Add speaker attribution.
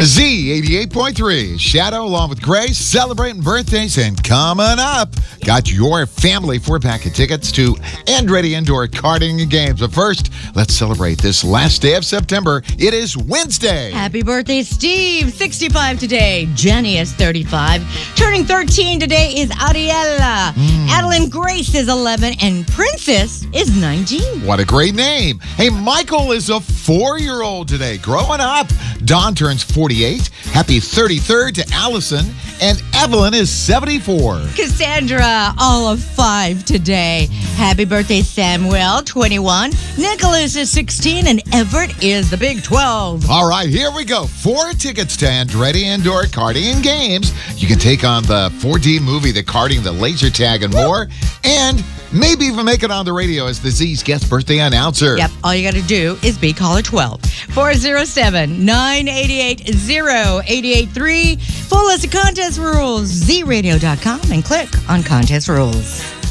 Speaker 1: Z 88.3. Shadow along with Grace celebrating birthdays, and coming up, got your family 4-pack of tickets to Andretti Indoor Karting and Games. But first, let's celebrate this last day of September. It is Wednesday.
Speaker 2: Happy birthday, Steve. 65 today. Jenny is 35. Turning 13 today is Ariella. Adeline Grace is 11. And Princess is 19.
Speaker 1: What a great name. Hey, Michael is a 4-year-old today. Growing up. Don turns 48. Happy 33rd to Allison. And Evelyn is 74.
Speaker 2: Cassandra, all of 5 today. Happy birthday, Samuel, 21. Nicholas is 16. And Everett is the big 12.
Speaker 1: All right, here we go. 4 tickets to Andretti Indoor Karting and Games. You can take on the 4D movie, the karting, the laser tag, and more. And maybe even make it on the radio as the Z's guest birthday announcer.
Speaker 2: Yep, all you got to do is be caller 12. 407-988-0883. Full list of contest rules, zradio.com, and click on contest rules.